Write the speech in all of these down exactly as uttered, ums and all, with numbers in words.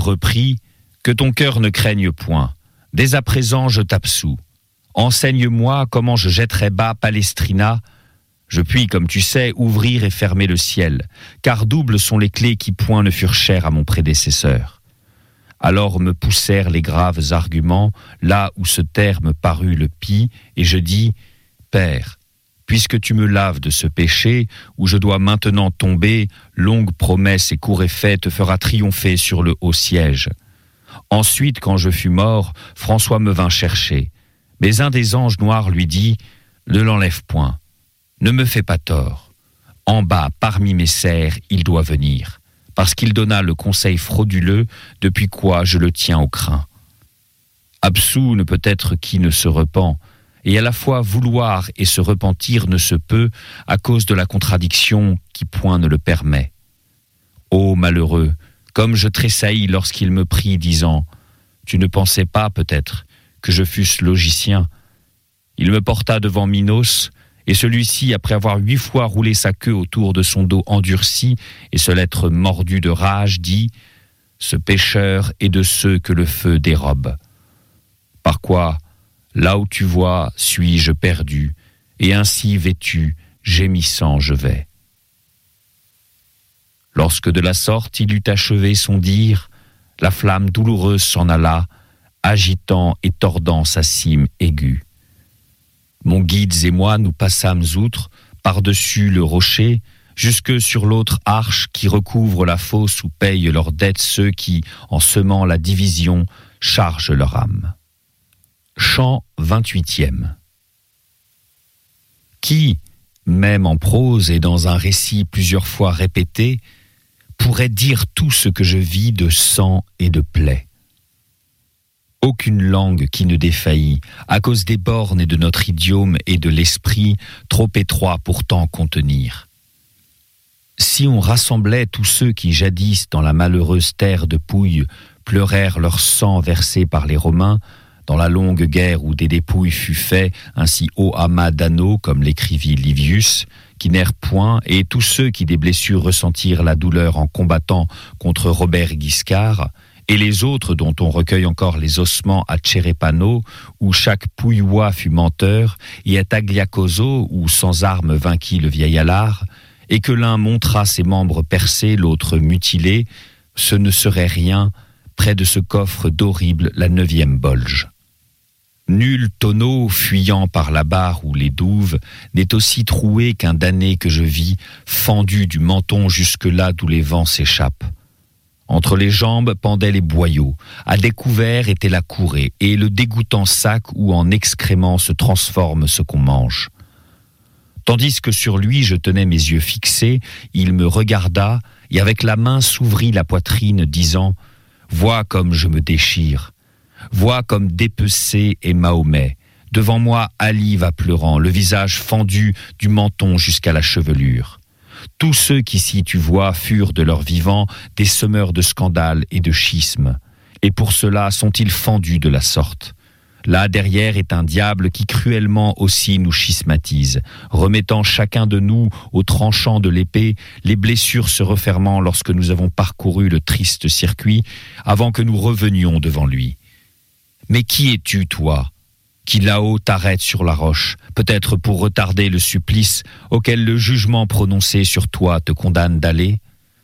reprit, « Que ton cœur ne craigne point. Dès à présent, je t'absous. Enseigne-moi comment je jetterai bas Palestrina. Je puis, comme tu sais, ouvrir et fermer le ciel, car doubles sont les clés qui point ne furent chères à mon prédécesseur. » Alors me poussèrent les graves arguments, là où ce terme parut le pis, et je dis, « Père, puisque tu me laves de ce péché, où je dois maintenant tomber, longue promesse et court effet te fera triompher sur le haut siège. » Ensuite, quand je fus mort, François me vint chercher. Mais un des anges noirs lui dit, « Ne l'enlève point, ne me fais pas tort. En bas, parmi mes serfs, il doit venir, parce qu'il donna le conseil frauduleux, depuis quoi je le tiens au crin. Absous ne peut être qui ne se repent, et à la fois vouloir et se repentir ne se peut à cause de la contradiction qui point ne le permet. Ô malheureux, comme je tressaillis lorsqu'il me prit, disant « Tu ne pensais pas, peut-être, que je fusse logicien ?» Il me porta devant Minos, et celui-ci, après avoir huit fois roulé sa queue autour de son dos endurci et se l'être mordu de rage, dit « Ce pécheur est de ceux que le feu dérobe. Par quoi, là où tu vois, suis-je perdu, et ainsi vêtu, gémissant je vais. » Lorsque de la sorte il eut achevé son dire, la flamme douloureuse s'en alla, agitant et tordant sa cime aiguë. Mon guide et moi nous passâmes outre, par-dessus le rocher, jusque sur l'autre arche qui recouvre la fosse où payent leurs dettes ceux qui, en semant la division, chargent leur âme. Chant vingt-huitième. Qui, même en prose et dans un récit plusieurs fois répété, pourrait dire tout ce que je vis de sang et de plaies. Aucune langue qui ne défaillit, à cause des bornes et de notre idiome et de l'esprit, trop étroit pourtant contenir. Si on rassemblait tous ceux qui jadis dans la malheureuse terre de Pouille pleurèrent leur sang versé par les Romains, dans la longue guerre où des dépouilles fut fait, ainsi haut amas d'anneaux, comme l'écrivit Livius, qui n'errent point, et tous ceux qui des blessures ressentirent la douleur en combattant contre Robert Guiscard, et les autres dont on recueille encore les ossements à Tcherépano, où chaque Pouillois fut menteur, et à Tagliacozo, où sans armes vainquit le vieil Alard, et que l'un montra ses membres percés, l'autre mutilés, ce ne serait rien, près de ce coffre d'horrible la neuvième bolge. Nul tonneau, fuyant par la barre ou les douves, n'est aussi troué qu'un damné que je vis, fendu du menton jusque-là d'où les vents s'échappent. Entre les jambes pendaient les boyaux, à découvert était la courée, et le dégoûtant sac où en excréments se transforme ce qu'on mange. Tandis que sur lui je tenais mes yeux fixés, il me regarda, et avec la main s'ouvrit la poitrine, disant « Vois comme je me déchire. Vois comme dépecé est Mahomet. Devant moi, Ali va pleurant, le visage fendu du menton jusqu'à la chevelure. Tous ceux qu'ici tu vois furent de leur vivant des semeurs de scandales et de schismes. Et pour cela sont-ils fendus de la sorte. Là derrière est un diable qui cruellement aussi nous schismatise, remettant chacun de nous au tranchant de l'épée, les blessures se refermant lorsque nous avons parcouru le triste circuit, avant que nous revenions devant lui. Mais qui es-tu, toi, qui là-haut t'arrête sur la roche, peut-être pour retarder le supplice auquel le jugement prononcé sur toi te condamne d'aller ?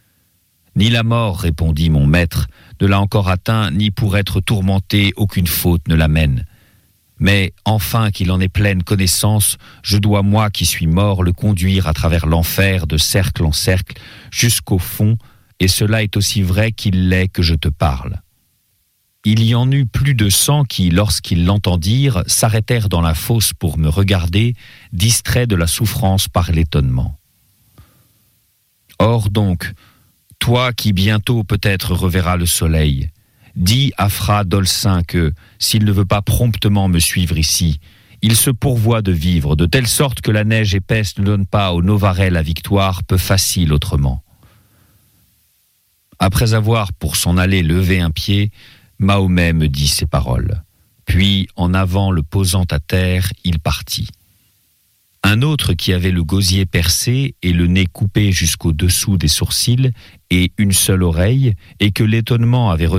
Ni la mort, répondit mon maître, ne l'a encore atteint, ni pour être tourmenté, aucune faute ne l'amène. Mais, enfin qu'il en ait pleine connaissance, je dois, moi qui suis mort, le conduire à travers l'enfer, de cercle en cercle, jusqu'au fond, et cela est aussi vrai qu'il l'est que je te parle. Il y en eut plus de cent qui, lorsqu'ils l'entendirent, s'arrêtèrent dans la fosse pour me regarder, distraits de la souffrance par l'étonnement. Or donc, toi qui bientôt peut-être reverras le soleil, dis à Fra Dolcin que, s'il ne veut pas promptement me suivre ici, il se pourvoit de vivre, de telle sorte que la neige épaisse ne donne pas au Novaret la victoire peu facile autrement. Après avoir, pour s'en aller, levé un pied, Mahomet me dit ces paroles. Puis, en avant le posant à terre, il partit. Un autre qui avait le gosier percé et le nez coupé jusqu'au dessous des sourcils et une seule oreille, et que l'étonnement avait